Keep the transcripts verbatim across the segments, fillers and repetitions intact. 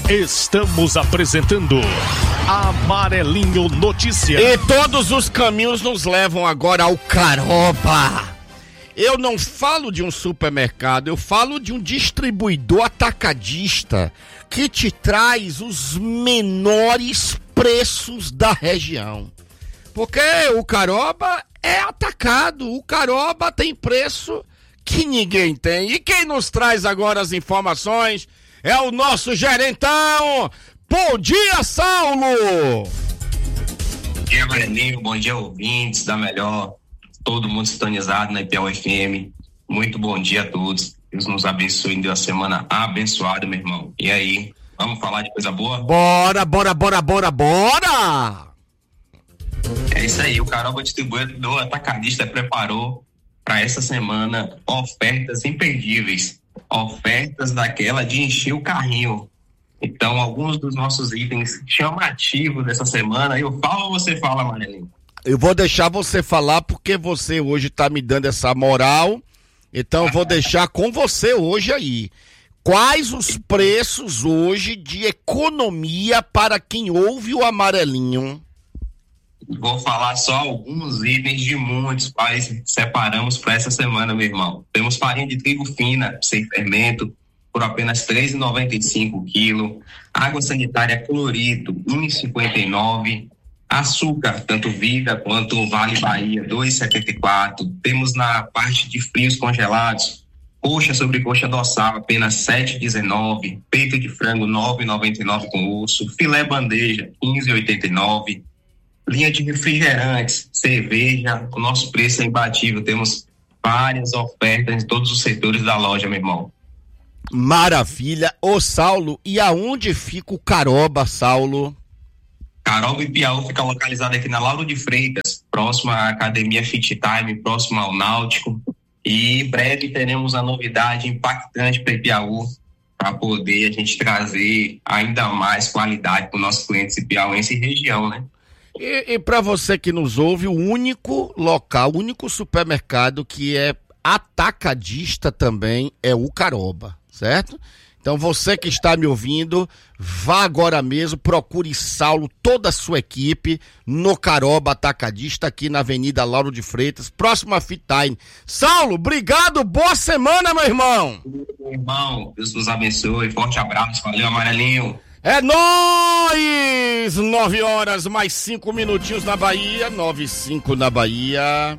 Estamos apresentando Amarelinho Notícias. E todos os caminhos nos levam agora ao Caroba. Eu não falo de um supermercado, eu falo de um distribuidor atacadista que te traz os menores preços da região. Porque o Caroba é atacado, o Caroba tem preço que ninguém tem. E quem nos traz agora as informações é o nosso gerentão. Bom dia, Saulo! Bom dia, Amarelinho, bom dia, ouvintes da Melhor, todo mundo sintonizado na I P A U F M. Muito bom dia a todos. Deus nos abençoe em uma semana abençoada, meu irmão. E aí, vamos falar de coisa boa? Bora, bora, bora, bora, bora! É isso aí, o Caroba Distribuidor Atacadista preparou para essa semana ofertas imperdíveis, ofertas daquela de encher o carrinho. Então, alguns dos nossos itens chamativos dessa semana, eu falo ou você fala, Amarelinho? Eu vou deixar você falar porque você hoje tá me dando essa moral, então eu vou deixar com você hoje aí. Quais os preços hoje de economia para quem ouve o Amarelinho? Vou falar só alguns itens de muitos quais separamos para essa semana, meu irmão. Temos farinha de trigo fina, sem fermento, por apenas três reais e noventa e cinco centavos o quilo. Água sanitária clorito, um real e cinquenta e nove centavos. Açúcar, tanto Vida quanto Vale Bahia, dois reais e setenta e quatro centavos. Temos na parte de frios congelados, coxa sobre coxa dorsal, apenas sete reais e dezenove centavos. Peito de frango, nove reais e noventa e nove centavos com osso. Filé bandeja, quinze reais e oitenta e nove centavos. Linha de refrigerantes, cerveja, o nosso preço é imbatível. Temos várias ofertas em todos os setores da loja, meu irmão. Maravilha. Ô, Saulo, e aonde fica o Caroba, Saulo? Caroba e Piauí fica localizado aqui na Lauro de Freitas, próximo à Academia Fit Time, próximo ao Náutico. E em breve teremos a novidade impactante para Piauí, para poder a gente trazer ainda mais qualidade para os nossos clientes piauenses e região, né? E, e para você que nos ouve, o único local, o único supermercado que é atacadista também é o Caroba, certo? Então você que está me ouvindo, vá agora mesmo, procure Saulo, toda a sua equipe no Caroba Atacadista aqui na Avenida Lauro de Freitas, próximo a Fit Time. Saulo, obrigado, boa semana, meu irmão! Meu irmão, Deus nos abençoe, forte abraço, valeu, Amarelinho! É nóis! Nove horas, mais cinco minutinhos na Bahia, nove e cinco na Bahia.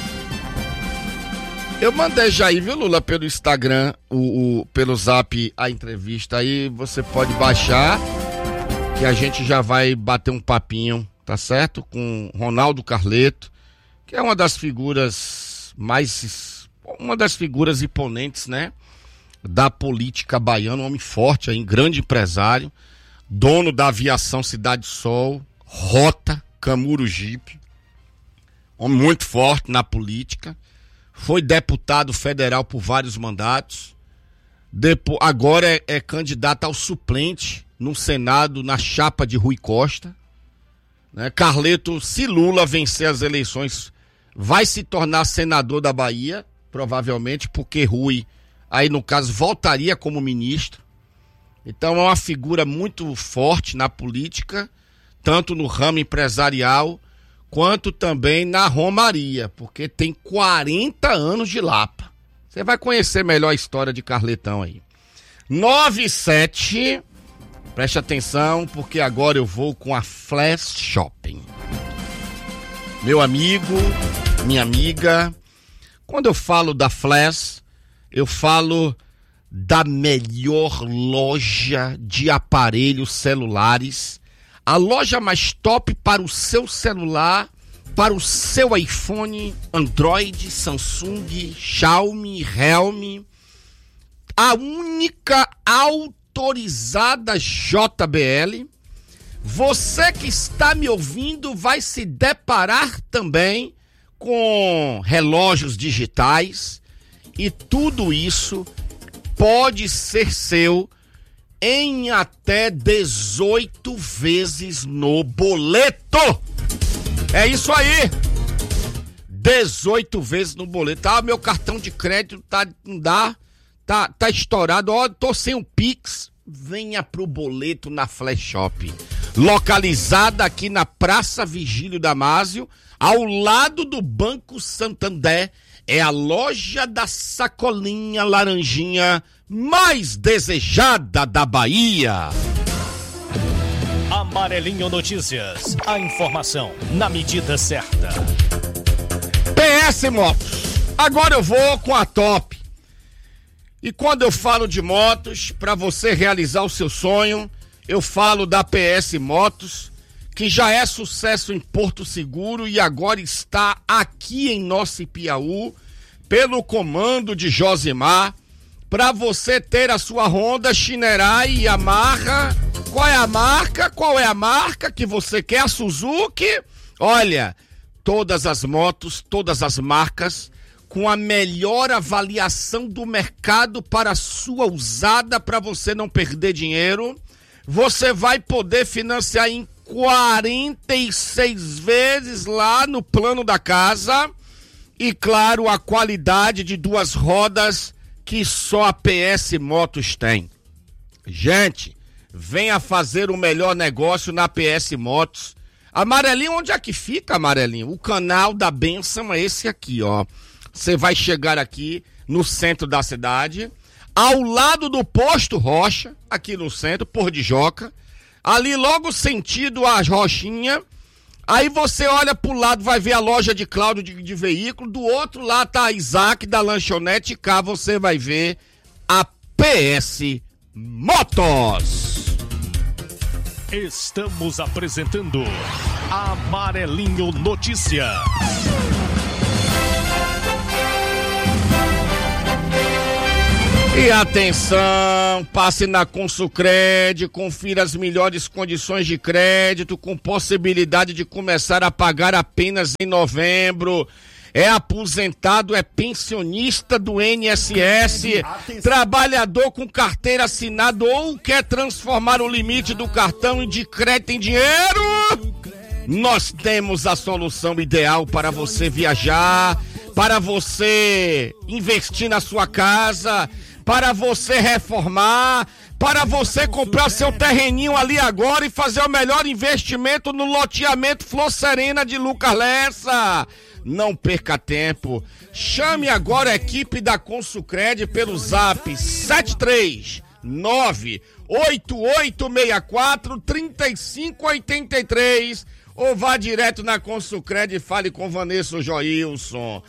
Eu mandei já aí, viu, Lula, pelo Instagram, o, o, pelo Zap, a entrevista aí, você pode baixar, que a gente já vai bater um papinho, tá certo? Com Ronaldo Carleto, que é uma das figuras mais, uma das figuras imponentes, né? Da política baiana, um homem forte aí, grande empresário, dono da aviação Cidade Sol, Rota, Camurugipe, homem muito forte na política, foi deputado federal por vários mandatos, depois, agora é, é candidato ao suplente no Senado, na chapa de Rui Costa, né? Carleto, se Lula vencer as eleições, vai se tornar senador da Bahia, provavelmente, porque Rui, aí no caso, voltaria como ministro. Então é uma figura muito forte na política, tanto no ramo empresarial, quanto também na romaria, porque tem quarenta anos de Lapa. Você vai conhecer melhor a história de Carletão aí. nove e sete, preste atenção, porque agora eu vou com a Flash Shopping. Meu amigo, minha amiga, quando eu falo da Flash, eu falo da melhor loja de aparelhos celulares, a loja mais top para o seu celular, para o seu iPhone, Android, Samsung, Xiaomi, Realme, a única autorizada J B L. Você que está me ouvindo vai se deparar também com relógios digitais, e tudo isso pode ser seu em até dezoito vezes no boleto. É isso aí. dezoito vezes no boleto. Ah, meu cartão de crédito tá, não dá, tá, tá estourado. Ó, tô sem o Pix. venha pro boleto na Flash Shop, localizada aqui na Praça Vigílio Damásio, ao lado do Banco Santander. É a loja da sacolinha laranjinha mais desejada da Bahia. Amarelinho Notícias, a informação na medida certa. P S Motos, agora eu vou com a top. E quando eu falo de motos, para você realizar o seu sonho, eu falo da P S Motos, que já é sucesso em Porto Seguro e agora está aqui em nosso Ipiaú, pelo comando de Josimar, para você ter a sua Honda Shinerai e Yamaha. Qual é a marca? Qual é a marca que você quer? A Suzuki? Olha, todas as motos, todas as marcas, com a melhor avaliação do mercado para a sua usada, para você não perder dinheiro. Você vai poder financiar em quarenta e seis vezes lá no plano da casa. E claro, a qualidade de duas rodas que só a P S Motos tem. Gente, venha fazer o melhor negócio na P S Motos. Amarelinho, onde é que fica, Amarelinho? O canal da bênção é esse aqui, ó. Você vai chegar aqui no centro da cidade, ao lado do Posto Rocha, aqui no centro, Por de Joca, ali logo sentido a Rochinha. Aí você olha pro lado, vai ver a loja de Cláudio de, de veículo, do outro lado tá a Isaac da lanchonete, e cá você vai ver a P S Motos. Estamos apresentando Amarelinho Notícias. E atenção, passe na Consucred, confira as melhores condições de crédito, com possibilidade de começar a pagar apenas em novembro. É aposentado, é pensionista do I N S S, trabalhador com carteira assinada ou quer transformar o limite do cartão de crédito em dinheiro? Nós temos a solução ideal para você viajar, para você investir na sua casa, para você reformar, para você comprar seu terreninho ali agora e fazer o melhor investimento no loteamento Flor Serena de Lucas Lessa. Não perca tempo. Chame agora a equipe da Consucred pelo zap sete três nove oito oito seis quatro três cinco oito três ou vá direto na Consucred e fale com Vanessa Joilson.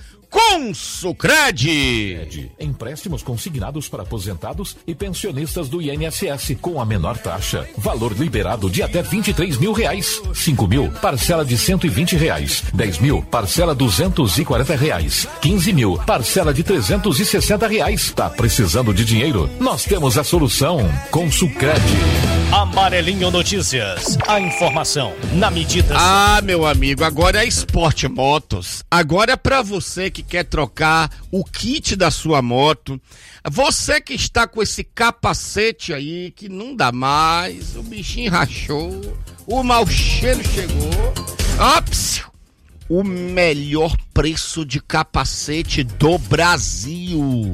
Consucred. Empréstimos consignados para aposentados e pensionistas do I N S S com a menor taxa. Valor liberado de até vinte e três mil reais. cinco mil, parcela de cento e vinte reais. dez mil, parcela duzentos e quarenta reais. quinze mil, parcela de trezentos e sessenta reais. Tá precisando de dinheiro? Nós temos a solução. Consucred. Amarelinho Notícias, a informação na medida. Ah, meu amigo, agora é Esporte Motos. Agora é pra você que quer trocar o kit da sua moto. Você que está com esse capacete aí que não dá mais, o bichinho rachou, o mau cheiro chegou. Ops! O melhor preço de capacete do Brasil.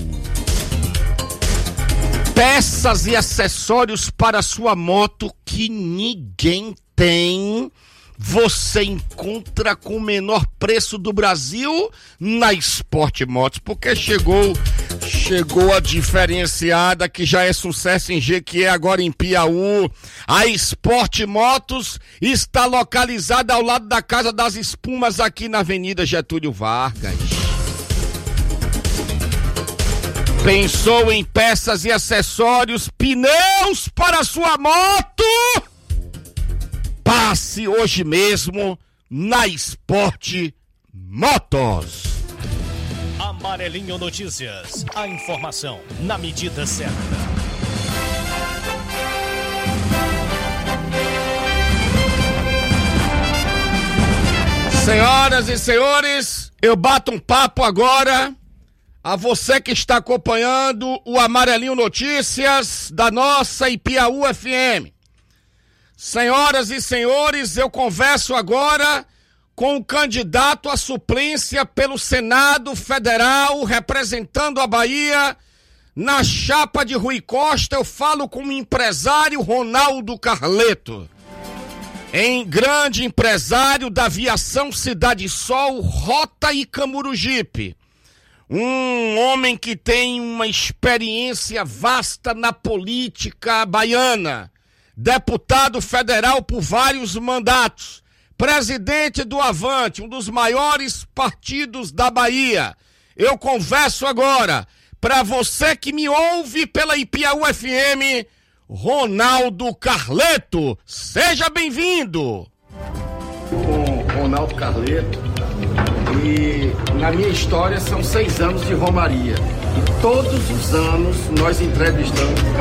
Peças e acessórios para sua moto que ninguém tem, você encontra com o menor preço do Brasil na Esporte Motos, porque chegou, chegou a diferenciada que já é sucesso em Jequié, agora em Piauí. A Esporte Motos está localizada ao lado da Casa das Espumas, aqui na Avenida Getúlio Vargas. Pensou em peças e acessórios, pneus para sua moto? Passe hoje mesmo na Esporte Motos. Amarelinho Notícias, a informação na medida certa. Senhoras e senhores, eu bato um papo agora a você que está acompanhando o Amarelinho Notícias da nossa Ipiaú F M. Senhoras e senhores, eu converso agora com o candidato à suplência pelo Senado Federal, representando a Bahia, Na chapa de Rui Costa, eu falo com o empresário Ronaldo Carleto. Em grande empresário da aviação Cidade Sol, Rota e Camurugipe. Um homem que tem uma experiência vasta na política baiana. Deputado federal por vários mandatos. Presidente do Avante, um dos maiores partidos da Bahia. Eu converso agora, para você que me ouve pela Ipiaú F M, Ronaldo Carleto. Seja bem-vindo. Com Ronaldo Carleto, e na minha história são seis anos de Romaria. E todos os anos nós entrevistamos o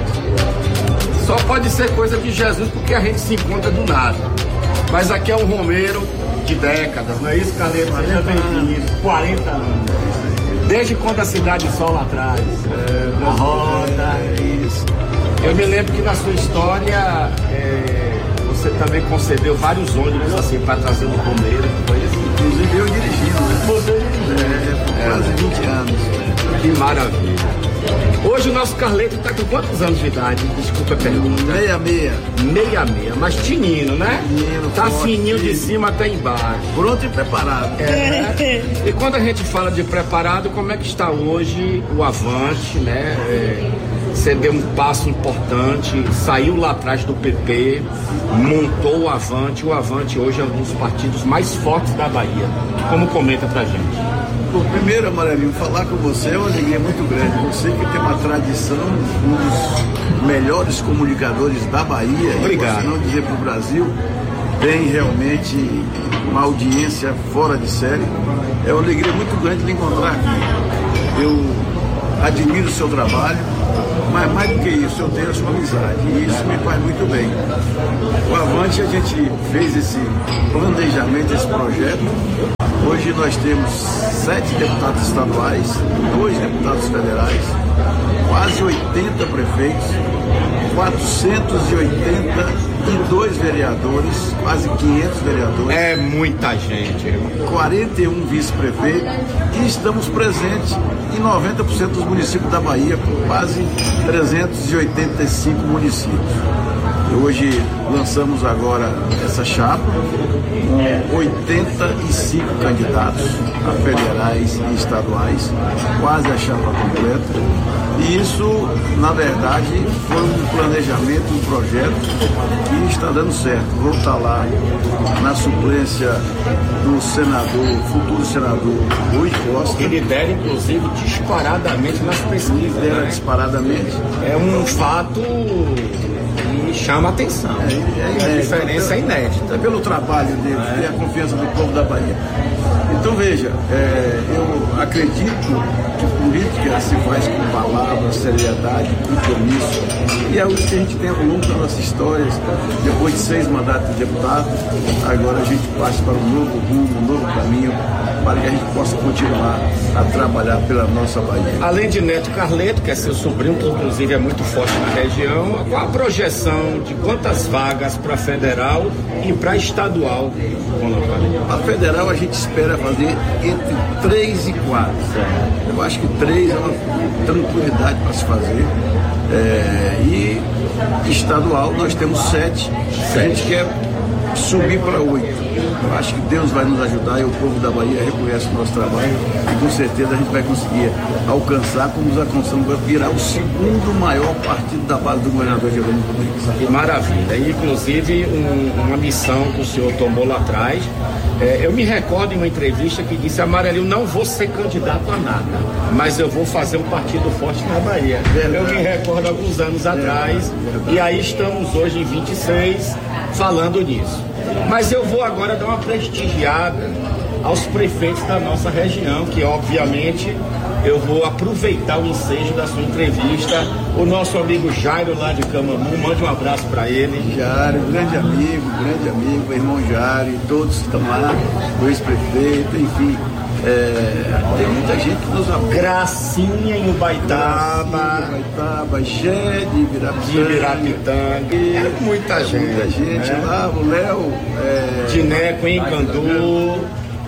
Carleto. Só pode ser coisa de Jesus porque a gente se encontra do nada. Mas aqui é um romeiro de décadas, não é isso, Carleto? Seja bem-vindo. quarenta anos. Desde quando a Cidade Sol lá atrás, é, na roda, é isso. Eu me lembro que na sua história é, você também concedeu vários ônibus assim para trazer no romeiro. Foi isso? Inclusive eu dirigindo, né? Você dirigindo. É, por quase vinte anos. Né? Que maravilha. Hoje o nosso Carleto está com quantos anos de idade? Desculpa a pergunta. Meia meia. Meia meia, mas tininho, né? Tininho, tá forte, fininho de fininho. cima até embaixo. Pronto e preparado. É. E quando a gente fala de preparado, como é que está hoje o Avante, né? É, você deu um passo importante, saiu lá atrás do P P, montou o Avante. O Avante hoje é um dos partidos mais fortes da Bahia. Como comenta pra gente? Bom, primeiro, Amarelinho, falar com você é uma alegria muito grande. Você que tem uma tradição, um dos melhores comunicadores da Bahia, Obrigado. Se não dizer para o Brasil, tem realmente uma audiência fora de série. É uma alegria muito grande lhe encontrar aqui. Eu admiro o seu trabalho, mas mais do que isso, eu tenho a sua amizade e isso me faz muito bem. O Avante, a gente fez esse planejamento, esse projeto. Hoje nós temos sete deputados estaduais, dois deputados federais, quase oitenta prefeitos, quatrocentos e oitenta e dois vereadores, quase quinhentos vereadores. É muita gente. quarenta e um vice-prefeitos e estamos presentes em noventa por cento dos municípios da Bahia, com quase trezentos e oitenta e cinco municípios. Hoje lançamos agora essa chapa com oitenta e cinco candidatos a federais e estaduais, quase a chapa completa. E isso, na verdade, foi um planejamento, um projeto que está dando certo. Vou estar lá na suplência do senador, futuro senador Rui Costa. Ele lidera, inclusive, disparadamente nas pesquisas. Lidera né? disparadamente. É um fato que chama a atenção. É, é a diferença é inédita. É pelo trabalho dele é. e a confiança do povo da Bahia. Então veja, é, eu acredito que política se faz com palavras, seriedade, compromisso. E é o que a gente tem ao longo da nossa história. Depois de seis mandatos de deputado, agora a gente passa para um novo rumo, um novo caminho, para que a gente possa continuar a trabalhar pela nossa Bahia. Além de Neto Carleto, que é seu sobrinho, que inclusive é muito forte na região, qual a projeção de quantas vagas para federal e para estadual? A federal a gente espera fazer entre três e quatro. Eu acho que três é uma tranquilidade para se fazer. É, e estadual nós temos sete. A gente quer subir para oito. Eu acho que Deus vai nos ajudar e o povo da Bahia reconhece o nosso trabalho e com certeza a gente vai conseguir alcançar, como nos alcançamos, vai virar o segundo maior partido da base do governador Jerônimo Rodrigues. Que maravilha. E, inclusive, um, uma missão que o senhor tomou lá atrás. É, eu me recordo em uma entrevista que disse: Amarelinho, não vou ser candidato a nada, mas eu vou fazer um partido forte na Bahia. Verdade. Eu me recordo alguns anos atrás. Verdade. E aí estamos hoje em vinte e seis falando nisso. Mas eu vou agora dar uma prestigiada aos prefeitos da nossa região, que obviamente eu vou aproveitar o ensejo da sua entrevista. O nosso amigo Jairo lá de Camamu, mande um abraço para ele. Jairo, grande amigo, grande amigo, irmão Jairo, todos que estão lá, o ex-prefeito, enfim. É, tem muita gente que nos apoia. Gracinha em Ubaitaba, Ubaitaba, Xé de Ibirapitanga. Ibirapitanga. É muita é gente. Muita gente né? lá, o Léo. É, Dineco em Candu.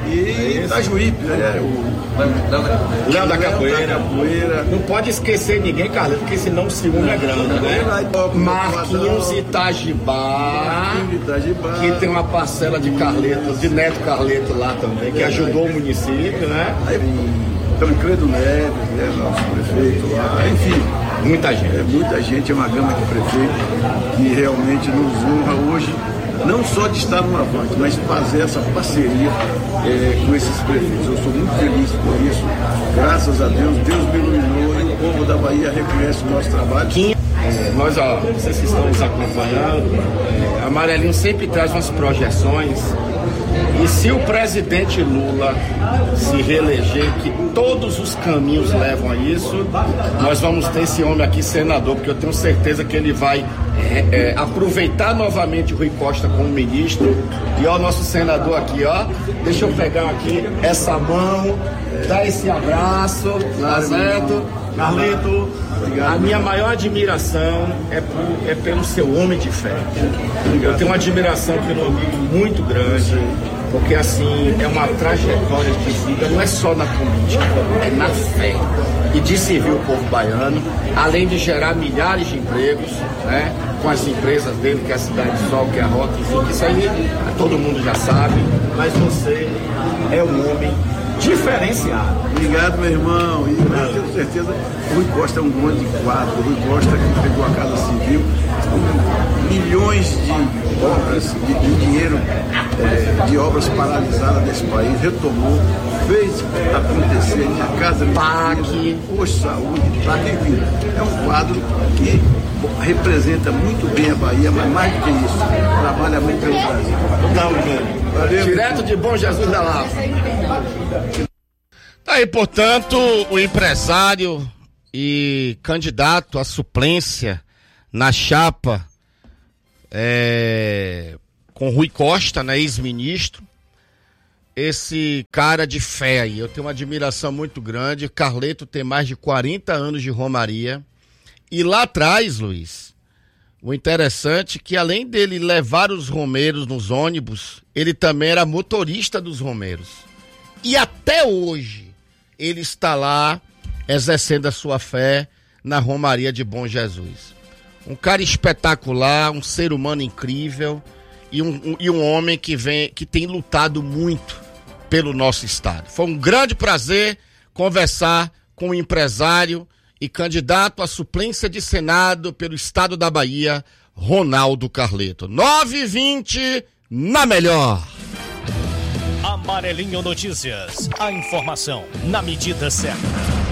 E Itajuípe, né? O Léo da Capoeira. da Capoeira. Não pode esquecer ninguém, Carleto, porque senão o ciúme é grande, né? Marquinhos Itajibá, Itajibá. que tem uma parcela de Carleto, de Neto Carleto lá também, que ajudou o município, né? Aí, Tancredo Neves, né? Nosso prefeito lá. Enfim, Muita gente. é muita gente, é uma gama de prefeitos que realmente nos honra hoje, não só de estar no Avante, mas de fazer essa parceria é, com esses prefeitos. Eu sou muito feliz por isso. Graças a Deus, Deus me iluminou e o povo da Bahia reconhece o nosso trabalho. É, nós, ó, vocês que estão nos acompanhando, é, Amarelinho sempre traz umas projeções. E se o presidente Lula se reeleger, que todos os caminhos levam a isso, nós vamos ter esse homem aqui senador, porque eu tenho certeza que ele vai é, é, aproveitar novamente o Rui Costa como ministro. E ó, nosso senador aqui, ó, deixa eu pegar aqui essa mão, dar esse abraço, tá certo? Carleto, a minha maior admiração é, por, é pelo seu homem de fé. Eu tenho uma admiração pelo amigo muito grande, porque assim, é uma trajetória de vida, não é só na política, é na fé. E de servir o povo baiano, além de gerar milhares de empregos, né? Com as empresas dele, que é a Cidade do Sol, que é a Rota, enfim, isso aí todo mundo já sabe, mas você é um homem diferenciado. Obrigado, meu irmão. E eu tenho certeza que o Rui Costa é um grande quadro. O Rui Costa que pegou a Casa Civil, com milhões de obras, de, de dinheiro, é, de obras paralisadas nesse país, retomou, fez acontecer a Casa P A C, Posto de Saúde, P A C, enfim. É um quadro que representa muito bem a Bahia, mas mais do que isso, trabalha muito pelo Brasil. Não, Valeu, direto de Bom Jesus da Lapa. Tá aí, portanto, o empresário e candidato à suplência na chapa é, com Rui Costa, né, ex-ministro. Esse cara de fé aí, eu tenho uma admiração muito grande. Carleto tem mais de quarenta anos de romaria. E lá atrás, Luiz, o interessante é que além dele levar os romeiros nos ônibus, ele também era motorista dos romeiros. E até hoje ele está lá exercendo a sua fé na Romaria de Bom Jesus. Um cara espetacular, um ser humano incrível e um, um, e um homem que, vem, que tem lutado muito pelo nosso estado. Foi um grande prazer conversar com o empresário e candidato à suplência de Senado pelo estado da Bahia, Ronaldo Carleto. nove e vinte na melhor. Amarelinho Notícias. A informação na medida certa.